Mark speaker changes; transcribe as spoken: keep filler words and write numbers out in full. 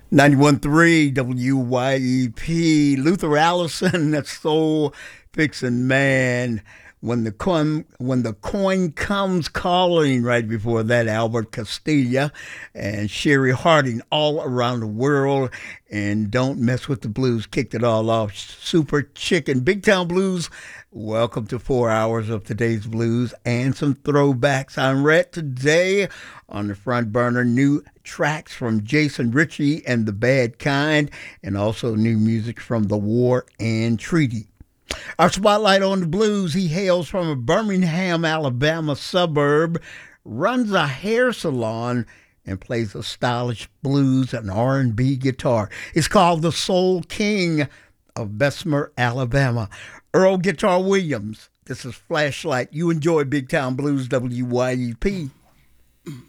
Speaker 1: ninety-one point three W Y E P, Luther Allison, that soul fixing man. When the coin, when the coin comes calling, right before that, Albert Castilla and Sherry Harding, all around the world. And Don't Mess with the Blues kicked it all off. Super Chicken, Big Town Blues. Welcome to four hours of today's blues and some throwbacks. I'm Rhett today on the front burner. New tracks from Jason Ritchie and the Bad Kind, and also new music from The War and Treaty. Our spotlight on the blues, he hails from a Birmingham, Alabama suburb, runs a hair salon, and plays a stylish blues and R and B guitar. It's called the Soul King of Bessemer, Alabama. Earl Guitar Williams. This is Flashlight. You enjoy Big Town Blues, W Y E P.